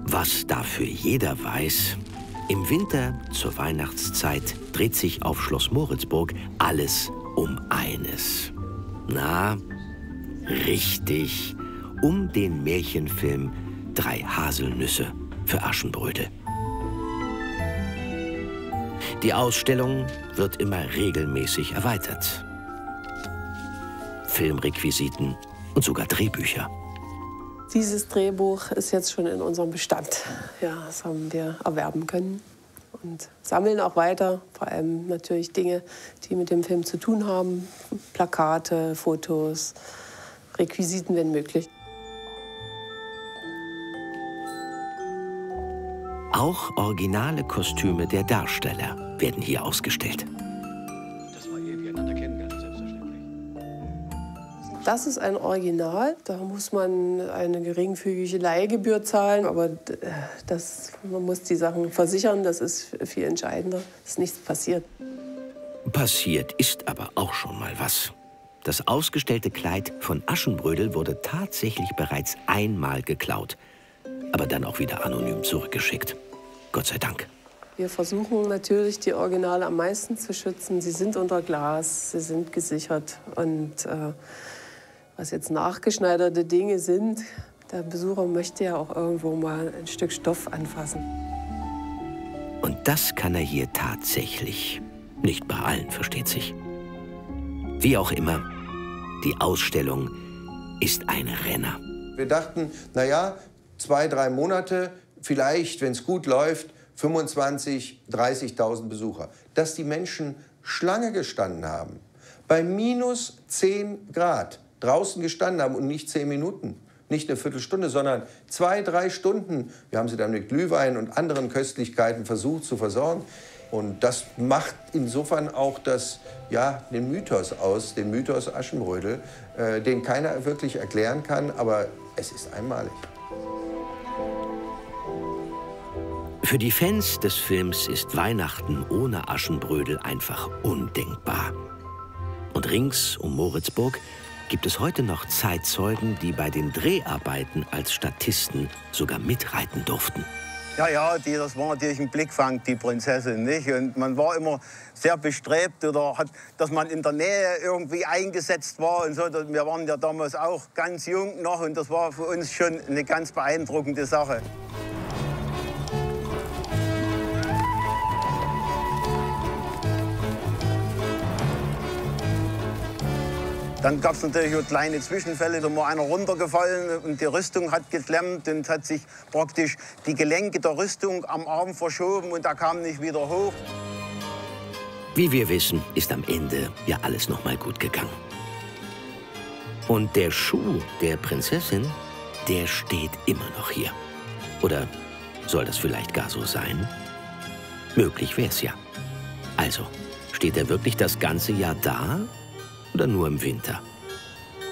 Was dafür jeder weiß, im Winter zur Weihnachtszeit dreht sich auf Schloss Moritzburg alles um eines. Na, richtig, um den Märchenfilm Drei Haselnüsse für Aschenbrödel. Die Ausstellung wird immer regelmäßig erweitert. Filmrequisiten und sogar Drehbücher. Dieses Drehbuch ist jetzt schon in unserem Bestand. Ja, das haben wir erwerben können und sammeln auch weiter. Vor allem natürlich Dinge, die mit dem Film zu tun haben. Plakate, Fotos, Requisiten, wenn möglich. Auch originale Kostüme der Darsteller werden hier ausgestellt. Das ist ein Original. Da muss man eine geringfügige Leihgebühr zahlen. Aber man muss die Sachen versichern. Das ist viel entscheidender, dass nichts passiert. Passiert ist aber auch schon mal was. Das ausgestellte Kleid von Aschenbrödel wurde tatsächlich bereits einmal geklaut. Aber dann auch wieder anonym zurückgeschickt. Gott sei Dank. Wir versuchen natürlich, die Originale am meisten zu schützen. Sie sind unter Glas, sie sind gesichert. Und was jetzt nachgeschneiderte Dinge sind, der Besucher möchte ja auch irgendwo mal ein Stück Stoff anfassen. Und das kann er hier tatsächlich. Nicht bei allen, versteht sich. Wie auch immer, die Ausstellung ist ein Renner. Wir dachten, naja, 2, 3 Monate, vielleicht, wenn es gut läuft, 25.000, 30.000 Besucher. Dass die Menschen Schlange gestanden haben, bei minus 10 Grad draußen gestanden haben und nicht 10 Minuten, nicht eine Viertelstunde, sondern 2, 3 Stunden. Wir haben sie dann mit Glühwein und anderen Köstlichkeiten versucht zu versorgen. Und das macht insofern auch den Mythos aus, den Mythos Aschenbrödel, den keiner wirklich erklären kann, aber es ist einmalig. Für die Fans des Films ist Weihnachten ohne Aschenbrödel einfach undenkbar. Und rings um Moritzburg gibt es heute noch Zeitzeugen, die bei den Dreharbeiten als Statisten sogar mitreiten durften. Ja, das war natürlich ein Blickfang, die Prinzessin, nicht? Und man war immer sehr bestrebt, dass man in der Nähe irgendwie eingesetzt war und so. Wir waren ja damals auch ganz jung noch und das war für uns schon eine ganz beeindruckende Sache. Dann gab es natürlich auch kleine Zwischenfälle, da war einer runtergefallen und die Rüstung hat geklemmt und hat sich praktisch die Gelenke der Rüstung am Arm verschoben und er kam nicht wieder hoch. Wie wir wissen, ist am Ende ja alles noch mal gut gegangen. Und der Schuh der Prinzessin, der steht immer noch hier. Oder soll das vielleicht gar so sein? Möglich wär's ja. Also, steht er wirklich das ganze Jahr da? Oder nur im Winter?